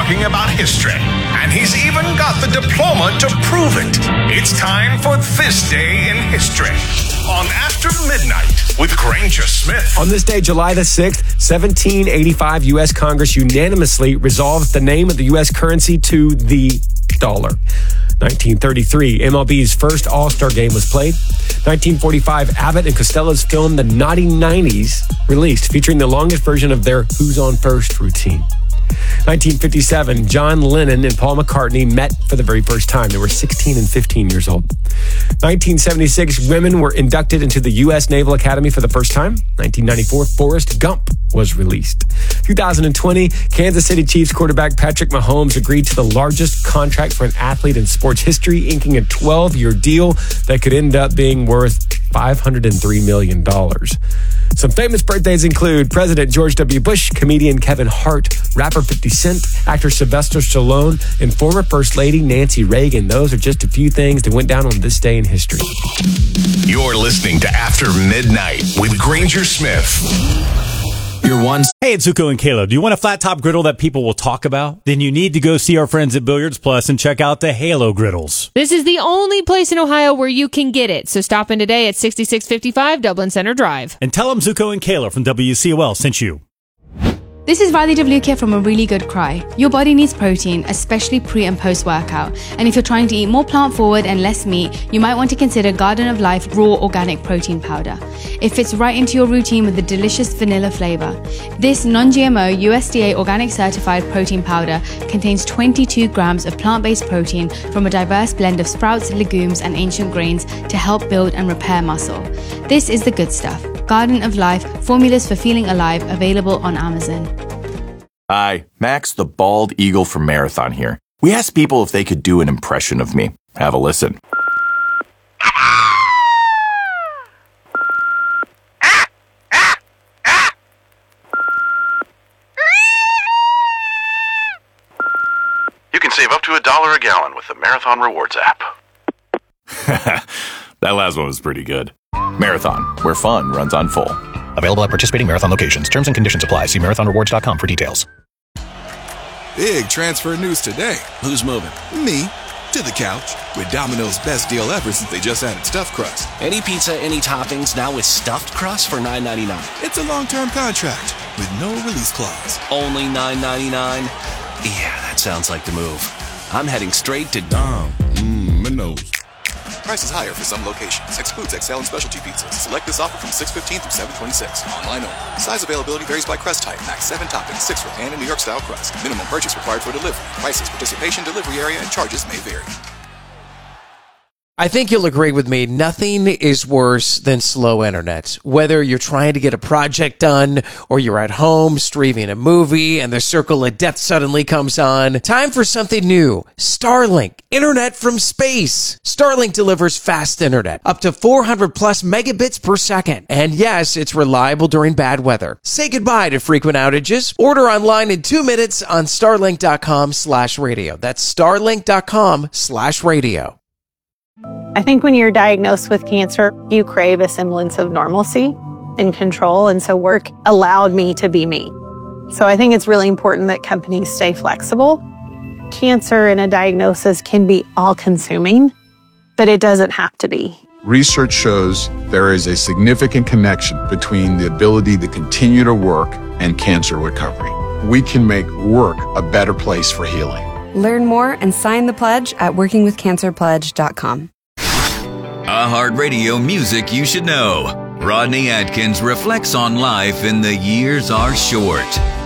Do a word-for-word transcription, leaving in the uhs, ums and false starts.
talking about history, and he's even got the diploma to prove it. It's time for This Day in History on After Midnight with Granger Smith. On this day, July the sixth, seventeen eighty-five, U S Congress unanimously resolved the name of the U S currency to the dollar. nineteen thirty-three, M L B's first All-Star game was played. nineteen forty-five, Abbott and Costello's film The Naughty nineties released, featuring the longest version of their Who's on First routine. nineteen fifty-seven, John Lennon and Paul McCartney met for the very first time. They were sixteen and fifteen years old. nineteen seventy-six, women were inducted into the U S Naval Academy for the first time. nineteen ninety-four, Forrest Gump was released. two thousand twenty, Kansas City Chiefs quarterback Patrick Mahomes agreed to the largest contract for an athlete in sports history, inking a twelve-year deal that could end up being worth five hundred three million dollars. Some famous birthdays include President George W. Bush, comedian Kevin Hart, rapper fifty Cent, actor Sylvester Stallone, and former First Lady Nancy Reagan. Those are just a few things that went down on this day in history. You're listening to After Midnight with Granger Smith. Your one. Hey, it's Zuko and Kayla. Do you want a flat top griddle that people will talk about? Then you need to go see our friends at Billiards Plus and check out the Halo griddles. This is the only place in Ohio where you can get it. So stop in today at sixty-six fifty-five Dublin Center Drive. And tell them Zuko and Kayla from W C O L sent you. This is Riley W. here from A Really Good Cry. Your body needs protein, especially pre and post workout. And if you're trying to eat more plant forward and less meat, you might want to consider Garden of Life Raw Organic Protein Powder. It fits right into your routine with a delicious vanilla flavor. This non-G M O U S D A organic certified protein powder contains twenty-two grams of plant-based protein from a diverse blend of sprouts, legumes, and ancient grains to help build and repair muscle. This is the good stuff. Garden of Life, formulas for feeling alive, available on Amazon. Hi, Max the Bald Eagle from Marathon here. We asked people if they could do an impression of me. Have a listen. You can save up to a dollar a gallon with the Marathon Rewards app. That last one was pretty good. Marathon, where fun runs on full. Available at participating Marathon locations. Terms and conditions apply. See marathon rewards dot com for details. Big transfer news today. Who's moving? Me. To the couch. With Domino's best deal ever since they just added stuffed crust. Any pizza, any toppings, now with stuffed crust for nine ninety-nine. It's a long-term contract with no release clause. Only nine ninety-nine? Yeah, that sounds like the move. I'm heading straight to Dom. Mmm, Minos. Prices higher for some locations. Excludes X L and specialty pizzas. Select this offer from six fifteen through seven twenty-six. Online only. Size availability varies by crust type. Max seven toppings, six for pan and New York style crust. Minimum purchase required for delivery. Prices, participation, delivery area, and charges may vary. I think you'll agree with me, nothing is worse than slow internet. Whether you're trying to get a project done or you're at home streaming a movie and the circle of death suddenly comes on, time for something new. Starlink, internet from space. Starlink delivers fast internet, up to four hundred plus megabits per second. And yes, it's reliable during bad weather. Say goodbye to frequent outages. Order online in two minutes on starlink.com slash radio. That's starlink.com slash radio. I think when you're diagnosed with cancer, you crave a semblance of normalcy and control. And so work allowed me to be me. So I think it's really important that companies stay flexible. Cancer and a diagnosis can be all-consuming, but it doesn't have to be. Research shows there is a significant connection between the ability to continue to work and cancer recovery. We can make work a better place for healing. Learn more and sign the pledge at working with cancer pledge dot com. iHeartRadio music you should know. Rodney Atkins reflects on life in The Years Are Short.